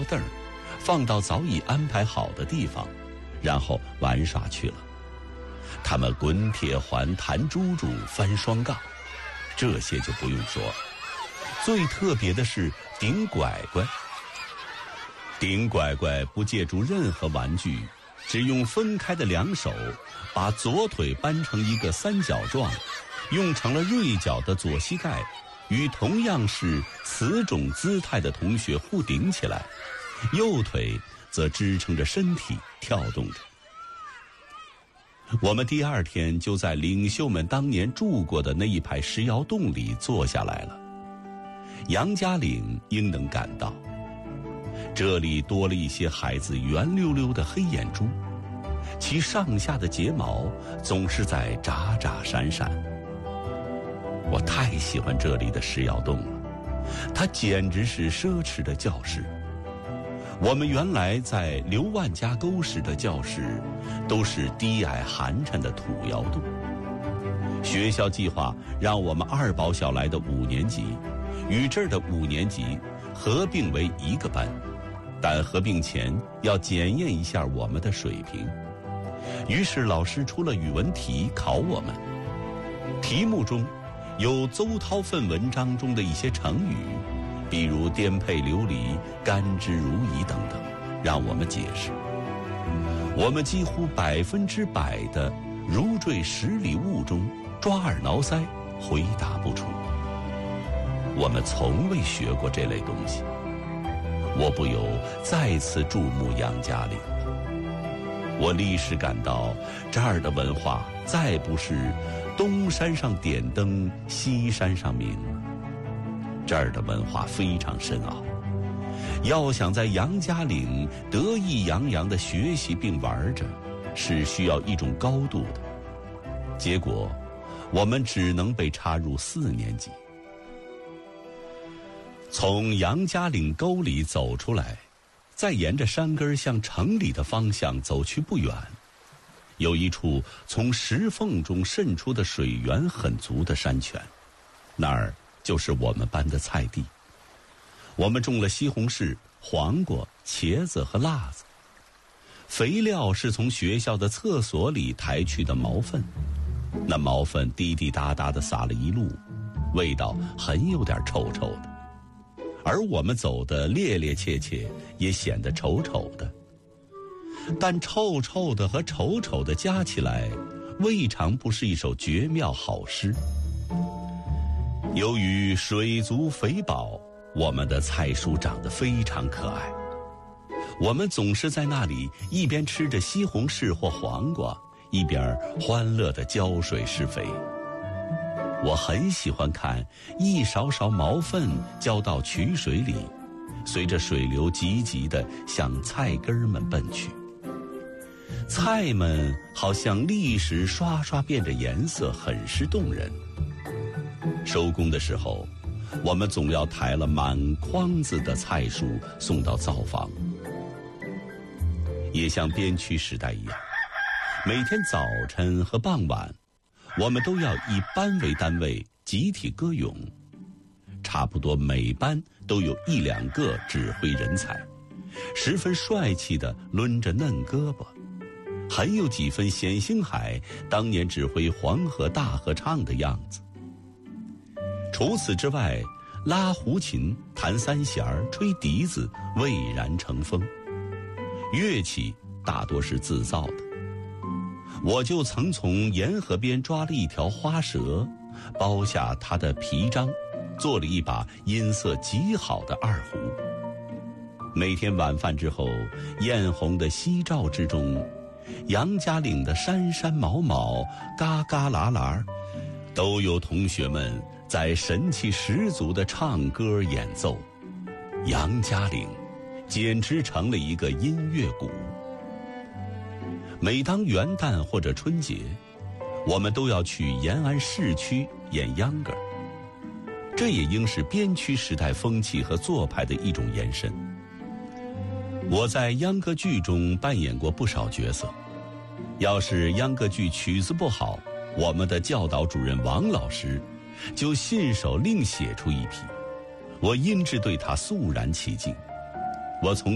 凳放到早已安排好的地方，然后玩耍去了。他们滚铁环、弹珠珠、翻双杠，这些就不用说。最特别的是顶拐拐。顶拐拐不借助任何玩具，只用分开的两手把左腿搬成一个三角状，用成了锐角的左膝盖与同样是此种姿态的同学互顶起来，右腿则支撑着身体跳动着。我们第二天就在领袖们当年住过的那一排石窑洞里坐下来了。杨家岭应能感到，这里多了一些孩子圆溜溜的黑眼珠，其上下的睫毛总是在眨眨闪闪。我太喜欢这里的石窑洞了，它简直是奢侈的教室。我们原来在刘万家沟时的教室都是低矮寒碜的土窑洞。学校计划让我们二保小来的5年级与这儿的5年级合并为一个班，但合并前要检验一下我们的水平。于是老师出了语文题考我们，题目中有邹韬奋文章中的一些成语，比如颠沛流离、甘之如饴等等，让我们解释。我们几乎100%的如坠十里雾中，抓耳挠腮，回答不出。我们从未学过这类东西，我不由再次注目杨家岭了。我立时感到这儿的文化再不是东山上点灯，西山上明了。这儿的文化非常深奥，要想在杨家岭得意洋洋地学习并玩着，是需要一种高度的。结果我们只能被插入4年级。从杨家岭沟里走出来，再沿着山根向城里的方向走去不远，有一处从石缝中渗出的水源很足的山泉，那儿就是我们班的菜地。我们种了西红柿、黄瓜、茄子和辣子，肥料是从学校的厕所里抬去的毛粪，那毛粪滴滴答答地撒了一路，味道很有点臭臭的，而我们走得趔趔趄趄，也显得丑丑的。但臭臭的和丑丑的加起来，未尝不是一首绝妙好诗。由于水足肥饱，我们的菜蔬长得非常可爱。我们总是在那里一边吃着西红柿或黄瓜，一边欢乐地浇水施肥。我很喜欢看一勺勺毛粪浇到渠水里，随着水流急急地向菜根们奔去。菜们好像砾石刷刷变着颜色，很是动人。收工的时候，我们总要抬了满筐子的菜蔬送到灶房。也像边区时代一样，每天早晨和傍晚，我们都要以班为单位集体歌咏，差不多每班都有1、2个指挥人才，十分帅气地抡着嫩胳膊，很有几分冼星海当年指挥黄河大合唱的样子。除此之外，拉胡琴、弹三弦、吹笛子蔚然成风，乐器大多是自造的。我就曾从沿河边抓了一条花蛇，剥下它的皮张，做了一把音色极好的二胡。每天晚饭之后，艳红的夕照之中，杨家岭的山山毛毛、嘎嘎啦啦，都有同学们在神气十足地唱歌演奏。杨家岭简直成了一个音乐谷。每当元旦或者春节，我们都要去延安市区演秧歌，这也应是边区时代风气和做派的一种延伸。我在秧歌剧中扮演过不少角色，要是秧歌剧曲子不好，我们的教导主任王老师就信手另写出一批，我因之对他肃然起敬。我从